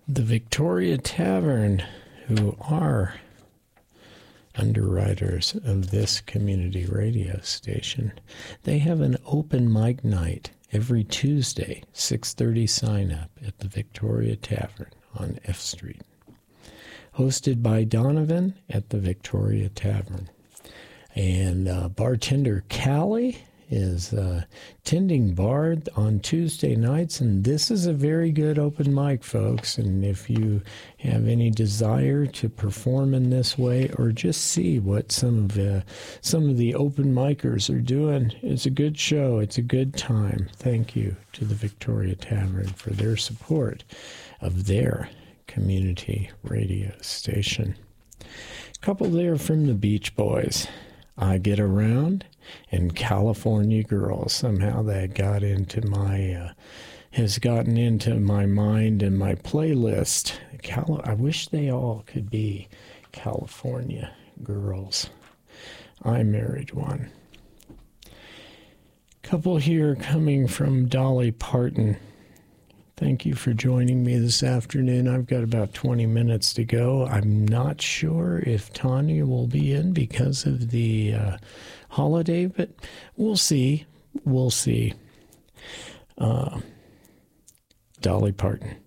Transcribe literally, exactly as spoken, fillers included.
the Victoria Tavern, who are underwriters of this community radio station. They have an open mic night every Tuesday, six thirty sign up at the Victoria Tavern on F Street. Hosted by Donovan at the Victoria Tavern. And uh, bartender Callie is uh, tending bar on Tuesday nights, and this is a very good open mic, folks. And if you have any desire to perform in this way, or just see what some of the some of the open micers are doing, it's a good show. It's a good time. Thank you to the Victoria Tavern for their support of their community radio station. A couple there from the Beach Boys. I Get Around, and California Girls. Somehow that got into my, uh, has gotten into my mind and my playlist. Cal- I wish they all could be California Girls. I married one. Couple here coming from Dolly Parton. Thank you for joining me this afternoon. I've got about twenty minutes to go. I'm not sure if Tanya will be in because of the uh, holiday, but we'll see. We'll see. Uh, Dolly Parton.